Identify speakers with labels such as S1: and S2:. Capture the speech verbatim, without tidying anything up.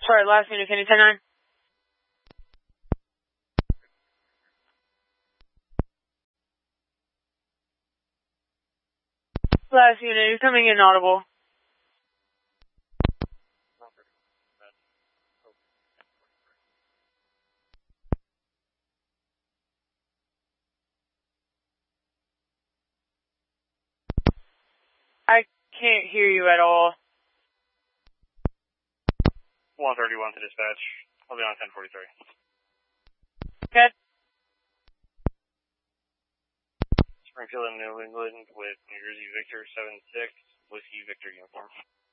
S1: Sorry, last unit, can you ten nine? Last unit, you're coming in audible. I can't hear you at all.
S2: one thirty-one to dispatch. I'll be on ten forty-three.
S1: Okay.
S2: Springfield and New England with New Jersey Victor seven six, Whiskey Victor uniform.